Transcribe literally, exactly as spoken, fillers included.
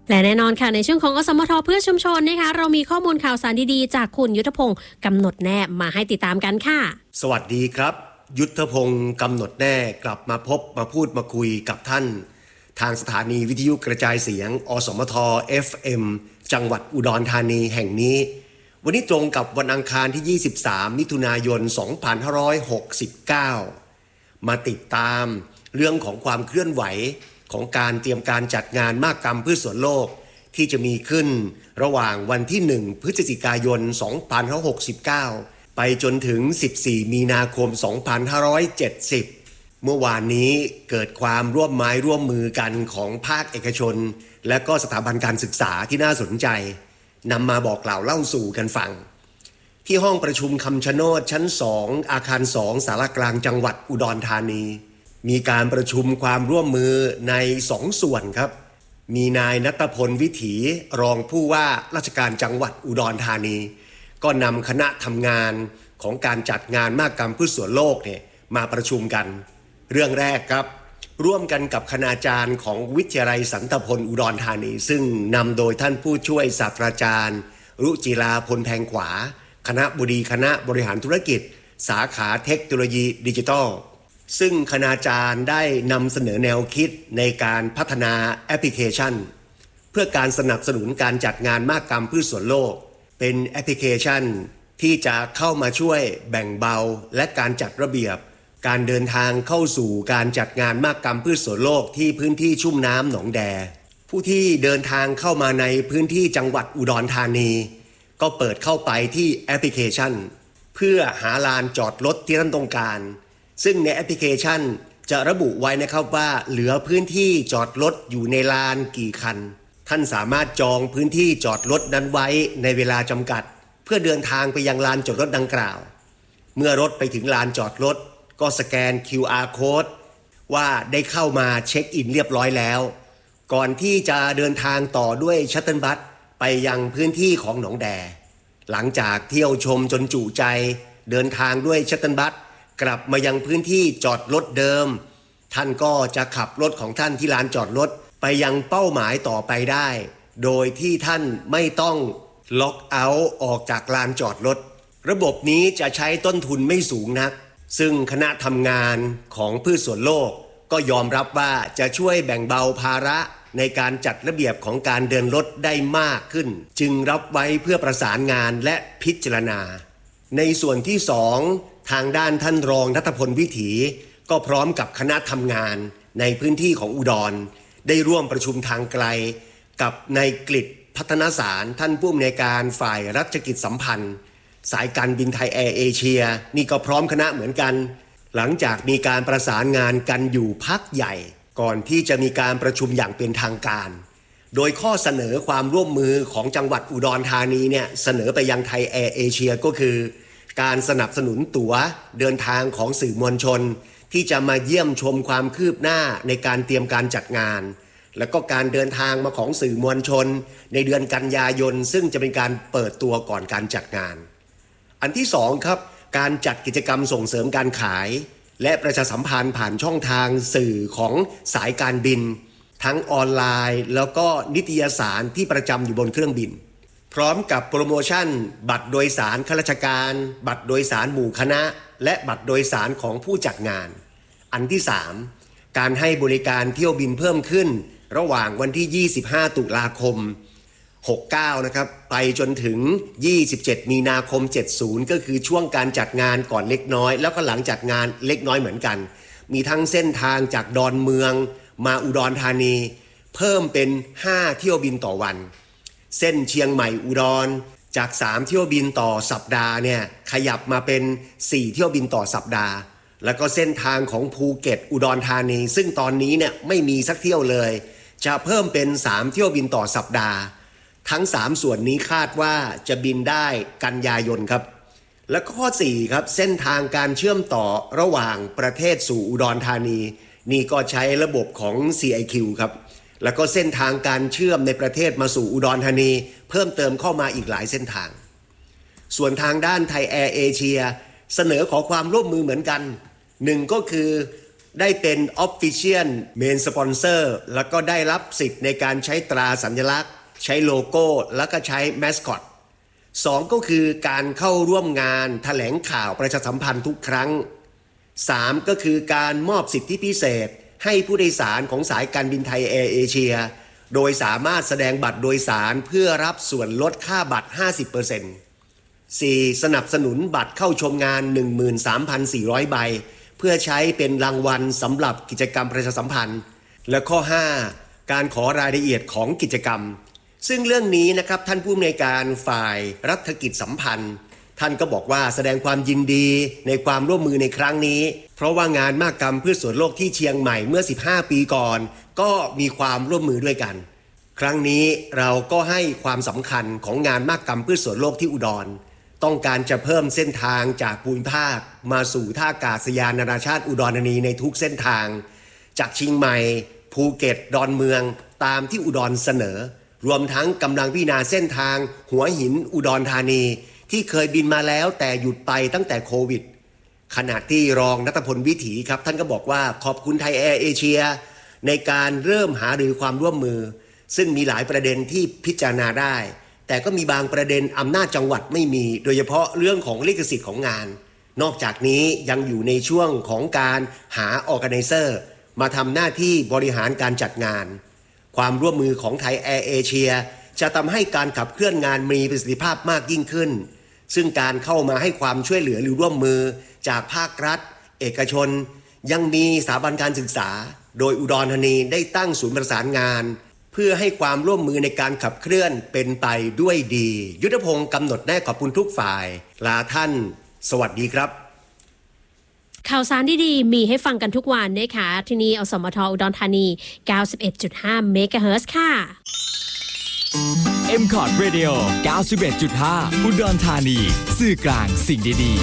และแน่นอนค่ะในช่วงของอสมทเพื่อชุมชนนะคะเรามีข้อมูลข่าวสารดีๆจากคุณยุทธพงศ์กำหนดแน่มาให้ติดตามกันค่ะสวัสดีครับยุทธพงศ์กำหนดแน่กลับมาพบมาพูดมาคุยกับท่านทางสถานีวิทยุกระจายเสียงอสมท เอฟ เอ็ม จังหวัดอุดรธานีแห่งนี้วันนี้ตรงกับวันอังคารที่ยี่สิบสามมิถุนายนสองพันห้าร้อยหกสิบเก้ามาติดตามเรื่องของความเคลื่อนไหวของการเตรียมการจัดงานมหกรรมพืชสวนโลกที่จะมีขึ้นระหว่างวันที่หนึ่งพฤศจิกายนสองพันห้าร้อยหกสิบเก้าไปจนถึงสิบสี่มีนาคมสองพันห้าร้อยเจ็ดสิบเมื่อวานนี้เกิดความร่วมไม้ร่วมมือกันของภาคเอกชนและก็สถาบันการศึกษาที่น่าสนใจนำมาบอกกล่าวเล่าสู่กันฟังที่ห้องประชุมคำชะโนดชั้นสองอาคารสองศาลากลางจังหวัดอุดรธานีมีการประชุมความร่วมมือในสองส่วนครับมีนายณัฐพลวิถีรองผู้ว่าราชการจังหวัดอุดรธานีก็นำคณะทำงานของการจัดงานมหกรรมพืชสวนโลกเนี่ยมาประชุมกันเรื่องแรกครับร่วมกันกับคณาจารย์ของวิทยาลัยสันตพลอุดรธานีซึ่งนำโดยท่านผู้ช่วยศาสตราจารย์รุจิราพลแพงขวาคณะบดีคณะบริหารธุรกิจสาขาเทคโนโลยีดิจิทัลซึ่งคณาจารย์ได้นำเสนอแนวคิดในการพัฒนาแอปพลิเคชันเพื่อการสนับสนุนการจัดงานมหกรรมพืชสวนโลกเป็นแอปพลิเคชันที่จะเข้ามาช่วยแบ่งเบาและการจัดระเบียบการเดินทางเข้าสู่การจัดงานมหกรรมพืชสวนโลกที่พื้นที่ชุ่มน้ำหนองแดผู้ที่เดินทางเข้ามาในพื้นที่จังหวัดอุดรธานีก็เปิดเข้าไปที่แอปพลิเคชันเพื่อหาลานจอดรถที่ท่านต้องการซึ่งในแอปพลิเคชันจะระบุไว้นะครับว่าเหลือพื้นที่จอดรถอยู่ในลานกี่คันท่านสามารถจองพื้นที่จอดรถนั้นไว้ในเวลาจำกัดเพื่อเดินทางไปยังลานจอดรถดังกล่าวเมื่อรถไปถึงลานจอดรถก็สแกน คิว อาร์ Code ว่าได้เข้ามาเช็คอินเรียบร้อยแล้วก่อนที่จะเดินทางต่อด้วยชัตเทิลบัสไปยังพื้นที่ของหนองแดหลังจากเที่ยวชมจนจุใจเดินทางด้วยชัตเทิลบัสกลับมายังพื้นที่จอดรถเดิมท่านก็จะขับรถของท่านที่ลานจอดรถไปยังเป้าหมายต่อไปได้โดยที่ท่านไม่ต้องล็อกเอาท์ออกจากลานจอดรถระบบนี้จะใช้ต้นทุนไม่สูงนักซึ่งคณะทำงานของพืชสวนโลกก็ยอมรับว่าจะช่วยแบ่งเบาภาระในการจัดระเบียบของการเดินรถได้มากขึ้นจึงรับไว้เพื่อประสานงานและพิจารณาในส่วนที่สองทางด้านท่านรองณัฐพลวิถีก็พร้อมกับคณะทำงานในพื้นที่ของอุดรได้ร่วมประชุมทางไกลกับนายกฤษพัฒนสารท่านผู้อำนวยการฝ่ายรัชกิจสัมพันธ์สายการบินไทยแอร์เอเชียนี่ก็พร้อมคณะเหมือนกันหลังจากมีการประสานงานกันอยู่พักใหญ่ก่อนที่จะมีการประชุมอย่างเป็นทางการโดยข้อเสนอความร่วมมือของจังหวัดอุดรธานีเนี่ยเสนอไปยังไทยแอร์เอเชียก็คือการสนับสนุนตั๋วเดินทางของสื่อมวลชนที่จะมาเยี่ยมชมความคืบหน้าในการเตรียมการจัดงานแล้วก็การเดินทางมาของสื่อมวลชนในเดือนกันยายนซึ่งจะเป็นการเปิดตัวก่อนการจัดงานอันที่สองครับการจัดกิจกรรมส่งเสริมการขายและประชาสัมพันธ์ผ่านช่องทางสื่อของสายการบินทั้งออนไลน์แล้วก็นิตยสารที่ประจำอยู่บนเครื่องบินพร้อมกับโปรโมชั่นบัตรโดยสารข้าราชการบัตรโดยสารหมู่คณะและบัตรโดยสารของผู้จัดงานอันที่สามการให้บริการเที่ยวบินเพิ่มขึ้นระหว่างวันที่ยี่สิบห้าตุลาคมหกสิบเก้านะครับไปจนถึงยี่สิบเจ็ดมีนาคมเจ็ดสิบก็คือช่วงการจัดงานก่อนเล็กน้อยแล้วก็หลังจัดงานเล็กน้อยเหมือนกันมีทั้งเส้นทางจากดอนเมืองมาอุดรธานีเพิ่มเป็นห้าเที่ยวบินต่อวันเส้นเชียงใหม่อุดรจากสามเที่ยวบินต่อสัปดาห์เนี่ยขยับมาเป็นสี่เที่ยวบินต่อสัปดาห์แล้วก็เส้นทางของภูเก็ตอุดรธานีซึ่งตอนนี้เนี่ยไม่มีสักเที่ยวเลยจะเพิ่มเป็นสามเที่ยวบินต่อสัปดาห์ทั้งสามส่วนนี้คาดว่าจะบินได้กันยายนครับและข้อสี่ครับเส้นทางการเชื่อมต่อระหว่างประเทศสู่อุดรธานีนี่ก็ใช้ระบบของ ซี ไอ คิว ครับแล้วก็เส้นทางการเชื่อมในประเทศมาสู่อุดรธานีเพิ่มเติมเข้ามาอีกหลายเส้นทางส่วนทางด้านไทยแอร์เอเชียเสนอขอความร่วมมือเหมือนกันหนึ่งก็คือได้เป็น Official Main Sponsor แล้วก็ได้รับสิทธิ์ในการใช้ตราสัญลักษณ์ใช้โลโก้แล้วก็ใช้แมสคอตสองก็คือการเข้าร่วมงานแถลงข่าวประชาสัมพันธ์ทุกครั้งสามก็คือการมอบสิทธิพิเศษให้ผู้โดยสารของสายการบินไทยแอร์เอเชียโดยสามารถแสดงบัตรโดยสารเพื่อรับส่วนลดค่าบัตร ห้าสิบเปอร์เซ็นต์ สี่ สนับสนุนบัตรเข้าชมงาน หนึ่งหมื่นสามพันสี่ร้อย ใบเพื่อใช้เป็นรางวัลสำหรับกิจกรรมประชาสัมพันธ์และข้อ ห้า การขอรายละเอียดของกิจกรรมซึ่งเรื่องนี้นะครับท่านผู้อำนวยการฝ่ายรัฐกิจสัมพันธ์ท่านก็บอกว่าแสดงความยินดีในความร่วมมือในครั้งนี้เพราะว่างานมหกรรมพืชสวนโลกที่เชียงใหม่เมื่อสิบห้าปีก่อนก็มีความร่วมมือด้วยกันครั้งนี้เราก็ให้ความสำคัญของงานมหกรรมพืชสวนโลกที่อุดรต้องการจะเพิ่มเส้นทางจากภูมิภาคมาสู่ท่าอากาศยานนานาชาติอุดรธานีในทุกเส้นทางจากเชียงใหม่ภูเก็ตดอนเมืองตามที่อุดรเสนอรวมทั้งกำลังพิจารณาเส้นทางหัวหินอุดรธานีที่เคยบินมาแล้วแต่หยุดไปตั้งแต่โควิดขณะที่รองณัฐพลวิถีครับท่านก็บอกว่าขอบคุณไทยแอร์เอเชียในการเริ่มหารือความร่วมมือซึ่งมีหลายประเด็นที่พิจารณาได้แต่ก็มีบางประเด็นอำนาจจังหวัดไม่มีโดยเฉพาะเรื่องของลิขสิทธิ์ของงานนอกจากนี้ยังอยู่ในช่วงของการหาออร์แกไนเซอร์มาทำหน้าที่บริหารการจัดงานความร่วมมือของไทยแอร์เอเชียจะทำให้การขับเคลื่อนงานมีประสิทธิภาพมากยิ่งขึ้นซึ่งการเข้ามาให้ความช่วยเหลือหรือร่วมมือจากภาครัฐเอกชนยังมีสถาบันการศึกษาโดยอุดรธานีได้ตั้งศูนย์ประสานงานเพื่อให้ความร่วมมือในการขับเคลื่อนเป็นไปด้วยดียุทธพงศ์กำหนดแน่ขอบคุณทุกฝ่ายลาท่านสวัสดีครับข่าวสารดีๆมีให้ฟังกันทุกวันนะคะที่นี่อสมทอุดรธานี เก้าสิบเอ็ดจุดห้า เมกะเฮิรตซ์ค่ะเอ็ม คอร์ด Radio เก้าสิบเอ็ดจุดห้า อุดรธานีสื่อกลางสิ่งดีๆ